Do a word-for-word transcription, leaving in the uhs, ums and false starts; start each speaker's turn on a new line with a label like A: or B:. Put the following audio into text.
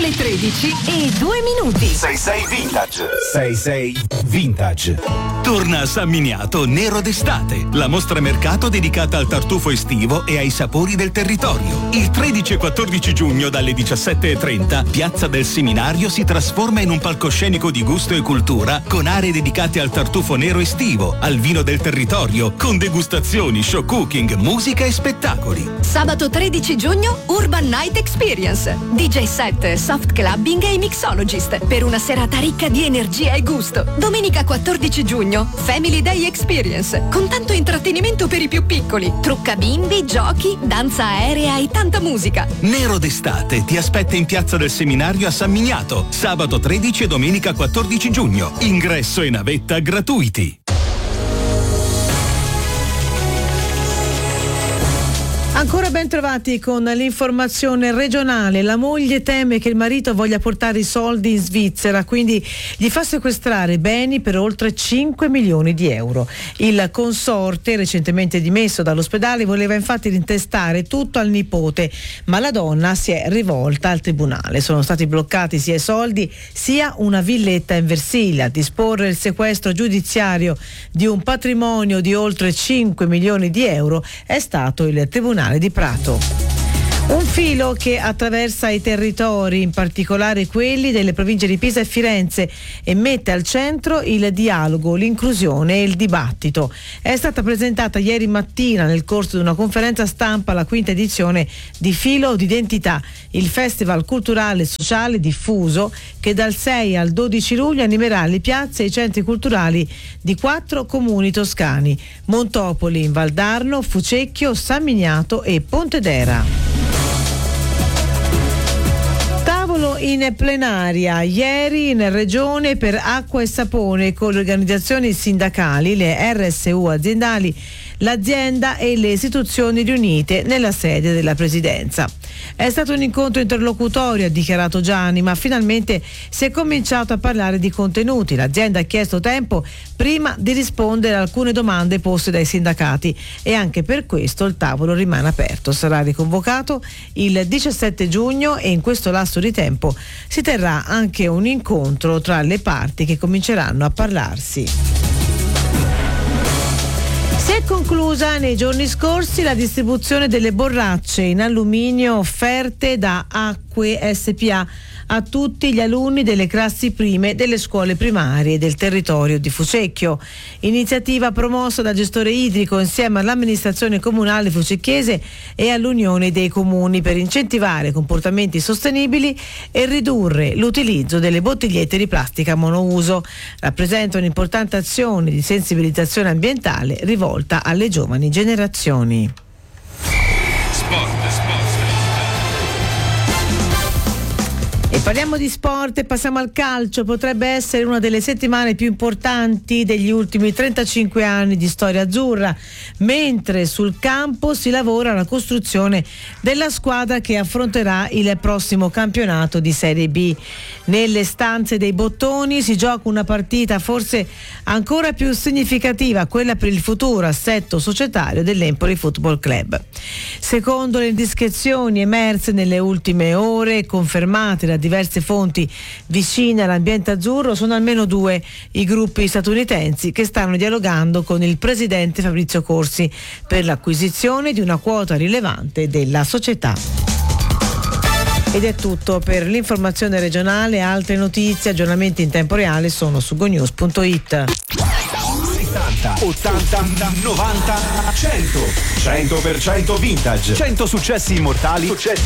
A: le tredici e due minuti.
B: sei sei Vintage. sei sei Vintage.
C: Torna a San Miniato Nero d'estate, la mostra mercato dedicata al tartufo estivo e ai sapori del territorio. Il tredici e quattordici giugno dalle diciassette e trenta, Piazza del Seminario si trasforma in un palcoscenico di gusto e cultura con aree dedicate al tartufo nero estivo, al vino del territorio, con degustazioni, show cooking, musica e spettacoli.
A: Sabato tredici giugno Urban Night Experience, D J set, soft clubbing e mixologist per una serata ricca di energia e gusto. Domenica quattordici giugno Family Day Experience, con tanto intrattenimento per i più piccoli, trucca bimbi, giochi, danza aerea e tanta musica.
C: Nero d'estate ti aspetta in Piazza del Seminario a San Miniato, sabato tredici e domenica quattordici giugno. Ingresso e navetta gratuiti.
D: Ancora ben trovati con l'informazione regionale. La moglie teme che il marito voglia portare i soldi in Svizzera, quindi gli fa sequestrare beni per oltre cinque milioni di euro. Il consorte, recentemente dimesso dall'ospedale, voleva infatti rintestare tutto al nipote, ma la donna si è rivolta al tribunale. Sono stati bloccati sia i soldi sia una villetta in Versilia. A disporre il sequestro giudiziario di un patrimonio di oltre cinque milioni di euro è stato il tribunale di Prato. Un filo che attraversa i territori, in particolare quelli delle province di Pisa e Firenze, e mette al centro il dialogo, l'inclusione e il dibattito. È stata presentata ieri mattina nel corso di una conferenza stampa la quinta edizione di Filo d'Identità, il festival culturale e sociale diffuso che dal sei al dodici luglio animerà le piazze e i centri culturali di quattro comuni toscani: Montopoli in Valdarno, Fucecchio, San Miniato e Pontedera. In plenaria ieri in Regione per acqua e sapone con le organizzazioni sindacali, le R S U aziendali, l'azienda e le istituzioni riunite nella sede della Presidenza. È stato un incontro interlocutorio, ha dichiarato Gianni, ma finalmente si è cominciato a parlare di contenuti. L'azienda ha chiesto tempo prima di rispondere a alcune domande poste dai sindacati e anche per questo il tavolo rimane aperto. Sarà riconvocato il diciassette giugno e in questo lasso di tempo si terrà anche un incontro tra le parti che cominceranno a parlarsi. Si è conclusa nei giorni scorsi la distribuzione delle borracce in alluminio offerte da Acque S P A a tutti gli alunni delle classi prime delle scuole primarie del territorio di Fucecchio. Iniziativa promossa dal gestore idrico insieme all'amministrazione comunale fucecchiese e all'Unione dei Comuni per incentivare comportamenti sostenibili e ridurre l'utilizzo delle bottigliette di plastica monouso. Rappresenta un'importante azione di sensibilizzazione ambientale rivolta alle giovani generazioni.
B: Sport, sport.
D: E parliamo di sport e passiamo al calcio. Potrebbe essere una delle settimane più importanti degli ultimi trentacinque anni di storia azzurra, mentre sul campo si lavora alla costruzione della squadra che affronterà il prossimo campionato di Serie B. Nelle stanze dei bottoni si gioca una partita forse ancora più significativa, quella per il futuro assetto societario dell'Empoli Football Club. Secondo le indiscrezioni emerse nelle ultime ore, confermate da diverse fonti vicine all'ambiente azzurro, sono almeno due i gruppi statunitensi che stanno dialogando con il presidente Fabrizio Corsi per l'acquisizione di una quota rilevante della società. Ed è tutto per l'informazione regionale. Altre notizie, aggiornamenti in tempo reale sono su gonews punto it.
B: settanta, ottanta, novanta, cento. cento per cento vintage. cento successi immortali. Successi